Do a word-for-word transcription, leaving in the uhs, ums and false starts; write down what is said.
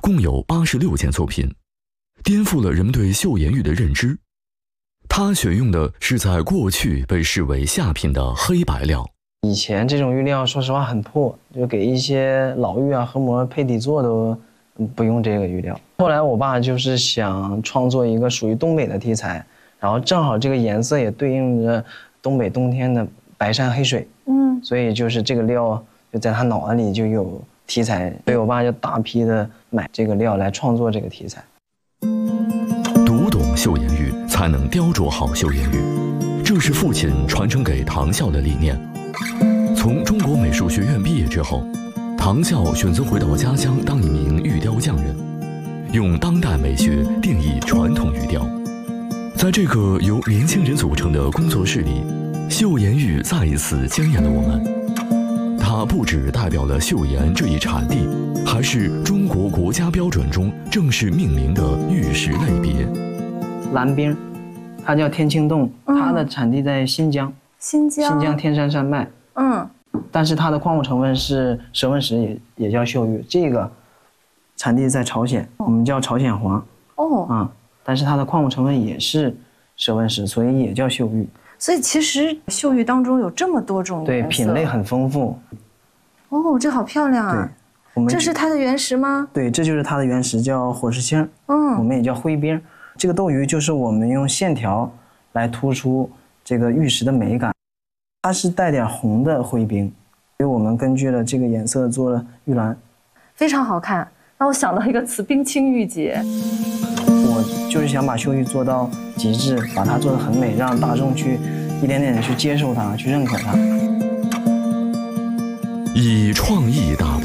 共有八十六件作品，颠覆了人们对岫岩玉的认知。他选用的是在过去被视为下品的黑白料。 以前这种玉料说实话很破，就给一些老玉啊、和膜配底座都不用这个玉料。后来我爸就是想创作一个属于东北的题材，然后正好这个颜色也对应着东北冬天的白山黑水，嗯，所以就是这个料就在他脑子里就有题材，所以我爸就大批的买这个料来创作这个题材。 读懂岫岩玉，才能雕琢好岫岩玉，这是父亲传承给唐笑的理念。从中国美术学院毕业之后，唐笑选择回到家乡当一名玉雕匠人，用当代美学定义传统玉雕。在这个由年轻人组成的工作室里，岫岩玉再一次惊艳了我们。它不只代表了岫岩这一产地，还是中国国家标准中正式命名的玉石类别。 蓝冰，它叫天青洞，它的产地在新疆， 新疆， 新疆天山山脉。嗯，但是它的矿物成分是蛇纹石，也也叫岫玉。这个产地在朝鲜，我们叫朝鲜黄。哦，啊、嗯，但是它的矿物成分也是蛇纹石，所以也叫岫玉。 所以其实岫玉当中有这么多种颜色， 对，品类很丰富。 哦，这好漂亮啊！ 对，我们这是它的原石吗？ 对，这就是它的原石，叫火石青。嗯，我们也叫灰冰。这个斗鱼就是我们用线条来突出这个玉石的美感。它是带点红的灰冰，所以我们根据了这个颜色做了玉兰， 非常好看。让我想到一个词，冰清玉洁。 我就是想把岫玉做到极致，把它做得很美，让大众去一点点的去接受它，去认可它。 以创意打